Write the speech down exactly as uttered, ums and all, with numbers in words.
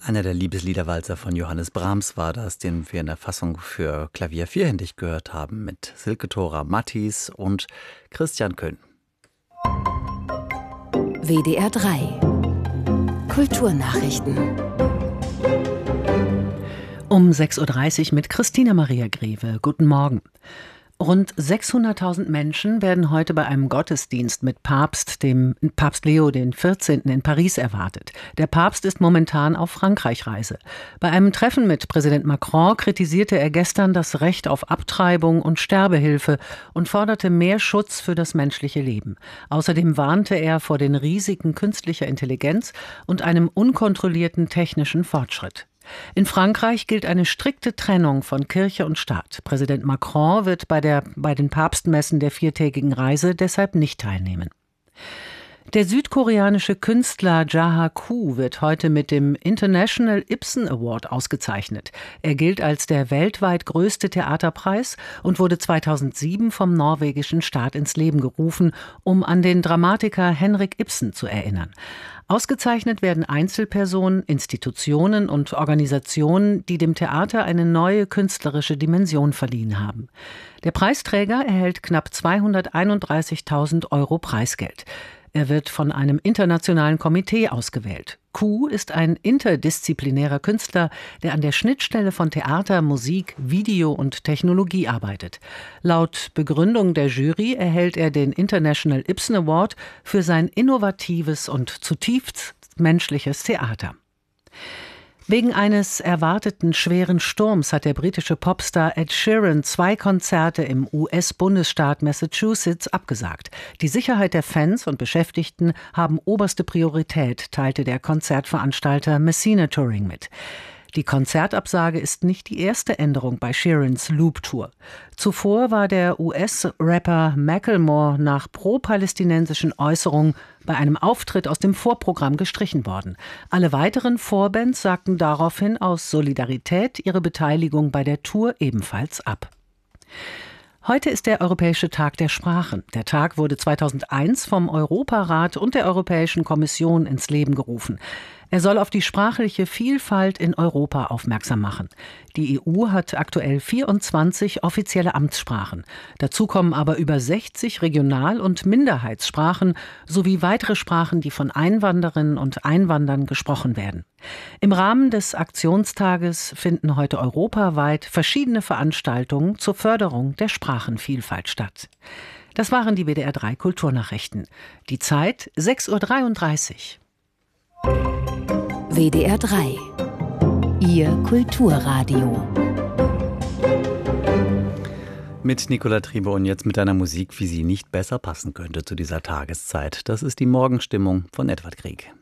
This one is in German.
Einer der Liebesliederwalzer von Johannes Brahms war das, den wir in der Fassung für Klavier vierhändig gehört haben, mit Silke Thora Mattis und Christian Köhn. W D R drei Kulturnachrichten. Um sechs Uhr dreißig mit Christina Maria Greve. Guten Morgen. Rund sechshunderttausend Menschen werden heute bei einem Gottesdienst mit Papst, dem Papst Leo der vierzehnten. in Paris erwartet. Der Papst ist momentan auf Frankreich-Reise. Bei einem Treffen mit Präsident Macron kritisierte er gestern das Recht auf Abtreibung und Sterbehilfe und forderte mehr Schutz für das menschliche Leben. Außerdem warnte er vor den Risiken künstlicher Intelligenz und einem unkontrollierten technischen Fortschritt. In Frankreich gilt eine strikte Trennung von Kirche und Staat. Präsident Macron wird bei, der, bei den Papstmessen der viertägigen Reise deshalb nicht teilnehmen. Der südkoreanische Künstler Jaha Koo wird heute mit dem International Ibsen Award ausgezeichnet. Er gilt als der weltweit größte Theaterpreis und wurde zweitausendsieben vom norwegischen Staat ins Leben gerufen, um an den Dramatiker Henrik Ibsen zu erinnern. Ausgezeichnet werden Einzelpersonen, Institutionen und Organisationen, die dem Theater eine neue künstlerische Dimension verliehen haben. Der Preisträger erhält knapp zweihunderteinunddreißigtausend Euro Preisgeld. Er wird von einem internationalen Komitee ausgewählt. Koo ist ein interdisziplinärer Künstler, der an der Schnittstelle von Theater, Musik, Video und Technologie arbeitet. Laut Begründung der Jury erhält er den International Ibsen Award für sein innovatives und zutiefst menschliches Theater. Wegen eines erwarteten schweren Sturms hat der britische Popstar Ed Sheeran zwei Konzerte im U S-Bundesstaat Massachusetts abgesagt. Die Sicherheit der Fans und Beschäftigten haben oberste Priorität, teilte der Konzertveranstalter Messina Touring mit. Die Konzertabsage ist nicht die erste Änderung bei Sheerans Loop-Tour. Zuvor war der U S-Rapper Macklemore nach pro-palästinensischen Äußerungen bei einem Auftritt aus dem Vorprogramm gestrichen worden. Alle weiteren Vorbands sagten daraufhin aus Solidarität ihre Beteiligung bei der Tour ebenfalls ab. Heute ist der Europäische Tag der Sprachen. Der Tag wurde zweitausendeins vom Europarat und der Europäischen Kommission ins Leben gerufen. Er soll auf die sprachliche Vielfalt in Europa aufmerksam machen. Die E U hat aktuell vierundzwanzig offizielle Amtssprachen. Dazu kommen aber über sechzig Regional- und Minderheitssprachen sowie weitere Sprachen, die von Einwanderinnen und Einwanderern gesprochen werden. Im Rahmen des Aktionstages finden heute europaweit verschiedene Veranstaltungen zur Förderung der Sprachenvielfalt statt. Das waren die W D R drei Kulturnachrichten. Die Zeit sechs Uhr dreiunddreißig. W D R drei. Ihr Kulturradio. Mit Nicola Triebe und jetzt mit einer Musik, wie sie nicht besser passen könnte zu dieser Tageszeit. Das ist die Morgenstimmung von Edward Grieg.